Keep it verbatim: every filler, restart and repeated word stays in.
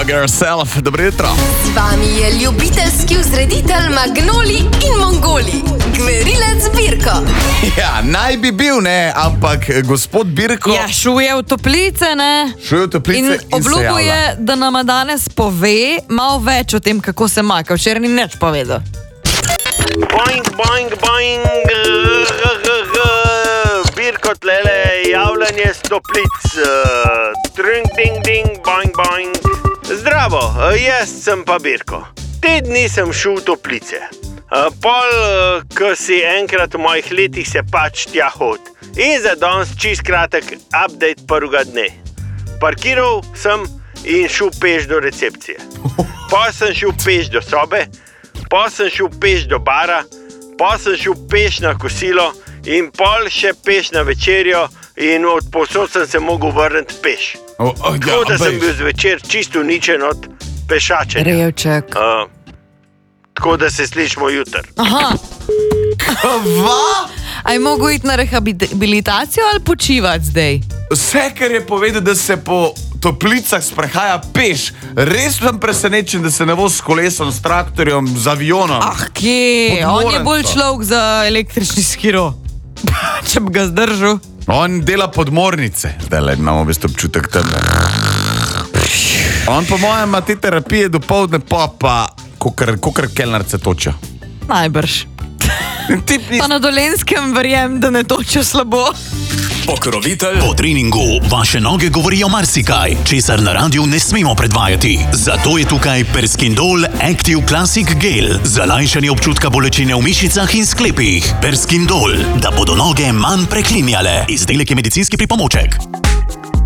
Hug yourself, dobro jutro. Z vami je ljubiteljski vzreditelj Magnoli in Mongoli, Gverilec Birko. Ja, naj bi bil, ne, ampak gospod Birko... Ja, šel je v toplice, ne? Šel je v toplice in, in obljubil je, da nama danes pove malo več o tem, kako se maka. Včeraj ni nič povedal. Boing, boing, boing, Birko tlele, javljanje s toplic, tring, ding, ding, boing, boing. Zdravo, jaz sem pa Birko. Te dni sem šel v toplice. Pol, ko si enkrat v mojih letih se pač tja hod. In za danes čist kratek update prvega dne. Parkiral sem in šel peš do recepcije. Pa sem šel peš do sobe, pa sem šel peš do bara, pa sem šel peš na kosilo in pol še peš na večerjo in od povsod sem se mogel vrniti peš. O, o, ja, Tako da sem bej. bil zvečer čisto uničen od pešačenja. Revček. Uh, tako da se slišimo jutr. Aha, Kva? a je mogel iti na rehabilitacijo ali počivati zdaj? Vse, kar je povedal, da se po toplicah sprehaja peš. Res sem presenečen, da se ne vozi s kolesom, s traktorjem, z avionom. Ah, kje? Pod On je Morenco. bolj človek za električni skiro. Če bi ga zdržal. On dela podmornice. Zdaj le imamo v bistvu občutek tam. On po mojem ima te terapije do povdne, pa pa kokar, kokar kelnarce toča. Najbrž. Ti Pa na Dolenskem verjem, da ne točijo slabo. Pokrovitelj. Po treningu vaše noge govorijo marsikaj, česar na radiju ne smemo predvajati. Zato je tukaj Perskindol Active Classic Gel za lajšanje občutka bolečine v mišicah in sklepih. Perskindol, da bodo noge manj preklinjale. Izdelek je medicinski pripomoček.